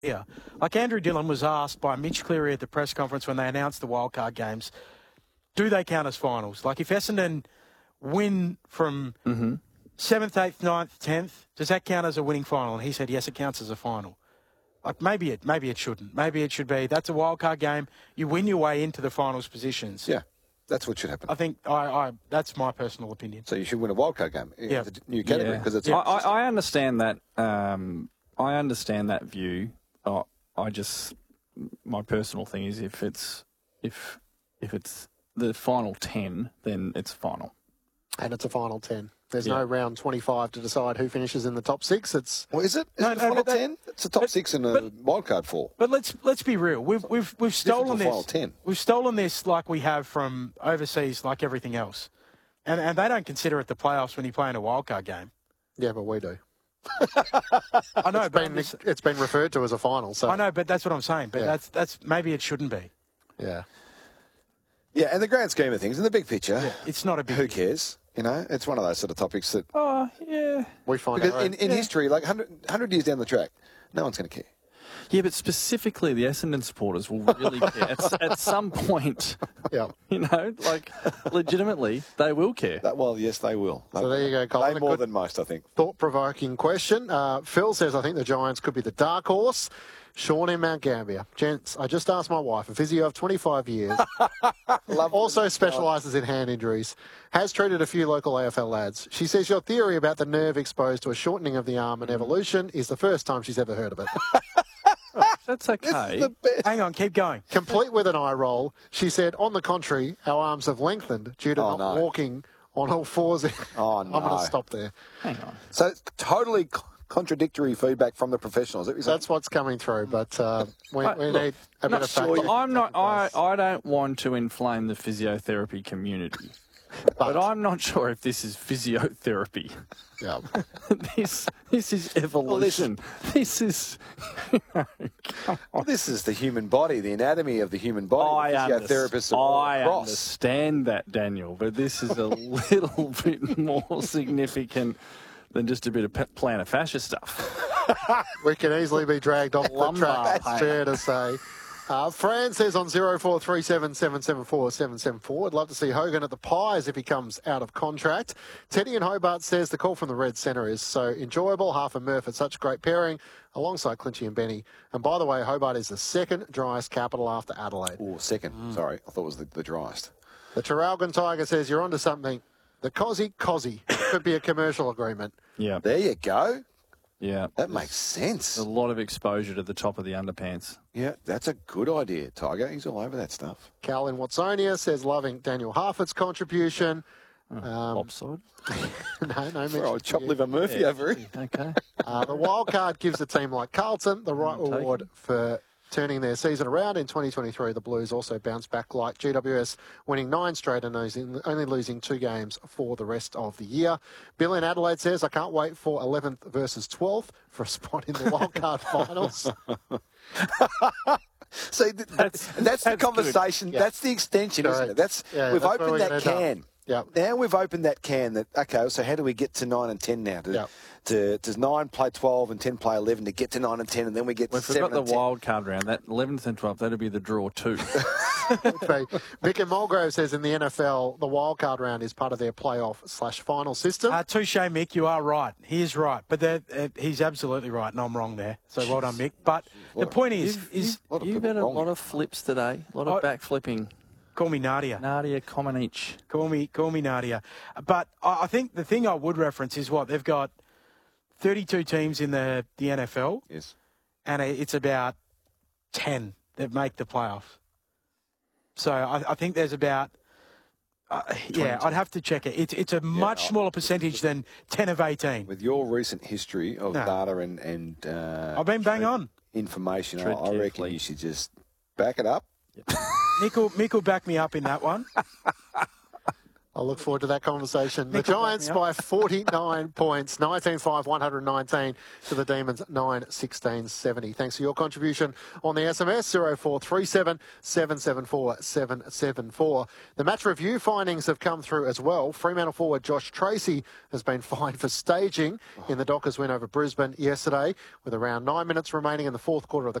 Yeah. Like Andrew Dillon was asked by Mitch Cleary at the press conference when they announced the wildcard games, do they count as finals? Like if Essendon win from 7th, 8th, 9th, 10th, does that count as a winning final? And he said, yes, it counts as a final. Like maybe it shouldn't. Maybe it should be. That's a wildcard game. You win your way into the finals positions. Yeah, that's what should happen. I think that's my personal opinion. So you should win a wildcard game. Yeah. The new category because it's. I understand that. I understand that view. My personal thing is if it's the final 10, then it's final. And it's a final 10. There's no round 25 to decide who finishes in the top 6. It's is it? Is it the final 10? It's a top 6 and a wildcard 4. But let's be real. We've stolen this. Final 10. We've stolen this like we have from overseas, like everything else, and they don't consider it the playoffs when you play in a wildcard game. Yeah, but we do. I know, it's been referred to as a final. So I know, but that's what I'm saying. But that's maybe it shouldn't be. Yeah. Yeah, in the grand scheme of things, in the big picture, it's not a big. Who cares? You know, it's one of those sort of topics that. Oh yeah. We find because in history, like 100 years down the track, no one's going to care. Yeah, but specifically the Essendon supporters will really care. At some point, you know, like legitimately, they will care. Well, yes, they will. So there you go, Colin. They more than most, I think. Thought-provoking question. Phil says, I think the Giants could be the dark horse. Sean in Mount Gambier. Gents, I just asked my wife, a physio of 25 years, also specialises in hand injuries, has treated a few local AFL lads. She says your theory about the nerve exposed to a shortening of the arm and evolution is the first time she's ever heard of it. That's okay. Hang on, keep going. Complete with an eye roll, she said, on the contrary, our arms have lengthened due to not walking on all fours. Oh, no. I'm going to stop there. Hang on. So it's totally contradictory feedback from the professionals. That's what's coming through, but we need a bit of fact. I don't want to inflame the physiotherapy community. But I'm not sure if this is physiotherapy. Yeah. This is evolution. This is... This is the human body, the anatomy of the human body. I understand that, Daniel, but this is a little bit more significant than just a bit of plantar fascia stuff. We can easily be dragged off the track, that's fair to say. Fran says on 0437 774 774, I'd love to see Hogan at the Pies if he comes out of contract. Teddy in Hobart says the call from the Red Centre is so enjoyable. Half and Murph at such a great pairing alongside Clinchy and Benny. And by the way, Hobart is the second driest capital after Adelaide. Oh, second. Sorry, I thought it was the driest. The Traralgon Tiger says you're onto something. The Cozzy could be a commercial agreement. Yeah. There you go. Yeah. That makes sense. A lot of exposure to the top of the underpants. Yeah, that's a good idea, Tiger. He's all over that stuff. Cal in Watsonia says loving Daniel Harford's contribution. Offside? No mention. Oh, chop liver Murphy over here. Okay. The wild card gives a team like Carlton the right reward for turning their season around. In 2023, the Blues also bounced back like GWS, winning 9 straight and only losing 2 games for the rest of the year. Bill in Adelaide says, I can't wait for 11th versus 12th for a spot in the wildcard finals. See, that's the conversation. That's the extension, isn't it? We've opened that can. Yep. Now we've opened that can that, okay, so how do we get to 9 and 10 now? Does 9 play 12 and 10 play 11 to get to 9 and 10 and then we get to 7 and 10? We've got the wild card round. That 11th and 12th, that'll be the draw 2. Mick and Mulgrove says in the NFL, the wild card round is part of their playoff/final system. Touche, Mick, you are right. He is right. But he's absolutely right, and I'm wrong there. So well done, Mick. But the point is you've had a lot of flips today, a lot of back flipping. Call me Nadia. Nadia Comaneci. Call me Nadia. But I think the thing I would reference is they've got 32 teams in the NFL. Yes. And it's about 10 that make the playoffs. So I think there's about, I'd have to check it. It's a much smaller percentage than 10 of 18. With your recent history of data and I've been bang on. Information, I reckon you should just back it up. Mick will back me up in that one. I'll look forward to that conversation. The Giants by 49 points, 19-5, 119 to the Demons, 9-16-70. Thanks for your contribution on the SMS, 0437 774 774. The match review findings have come through as well. Fremantle forward Josh Tracy has been fined for staging in the Dockers win over Brisbane yesterday, with around 9 minutes remaining in the fourth quarter of the